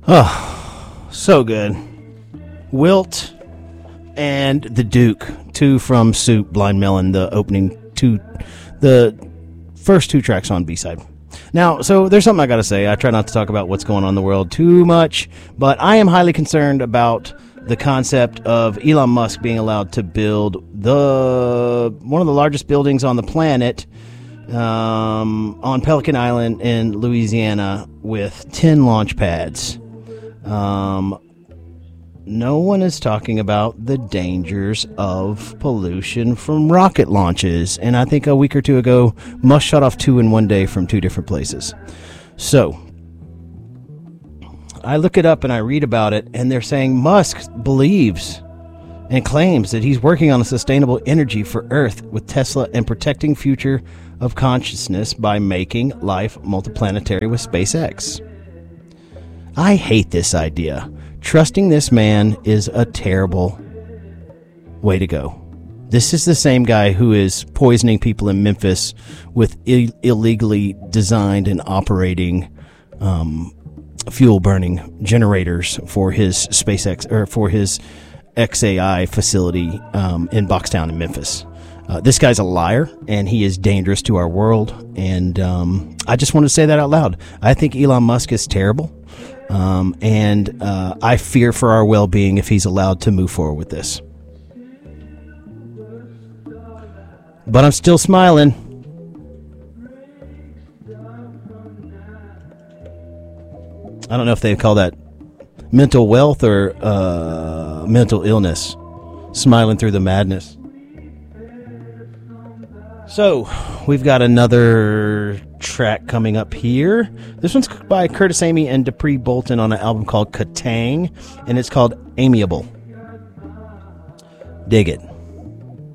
Oh, so good. Wilt and the Duke, two from Soup, Blind Melon, the first two tracks on B-side. Now, so there's something I got to say. I try not to talk about what's going on in the world too much, but I am highly concerned about the concept of Elon Musk being allowed to build one of the largest buildings on the planet on Pelican Island in Louisiana with 10 launch pads. No one is talking about the dangers of pollution from rocket launches. And I think a week or two ago, Musk shot off 2 in one day from 2 different places. So I look it up and I read about it, and they're saying Musk believes and claims that he's working on a sustainable energy for Earth with Tesla and protecting future of consciousness by making life multiplanetary with SpaceX. I hate this idea. Trusting this man is a terrible way to go. This is the same guy who is poisoning people in Memphis with illegally designed and operating fuel-burning generators for his SpaceX or for his XAI facility in Boxtown in Memphis. This guy's a liar, and he is dangerous to our world. And I just want to say that out loud. I think Elon Musk is terrible. And I fear for our well-being if he's allowed to move forward with this. But I'm still smiling. I don't know if they call that mental wealth or mental illness. Smiling through the madness. So, we've got another track coming up here. This one's by Curtis Amy and Dupree Bolton on an album called Katang, and it's called Amiable. Dig it.